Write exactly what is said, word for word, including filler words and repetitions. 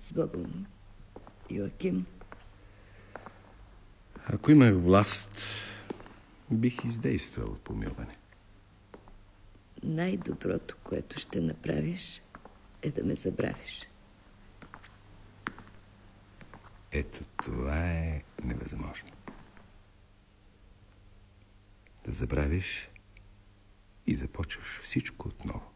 С Богом, Йоаким. Ако имах власт, бих издействал помилване. Най-доброто, което ще направиш, е да ме забравиш. Ето това е невъзможно. Да забравиш и започваш всичко отново.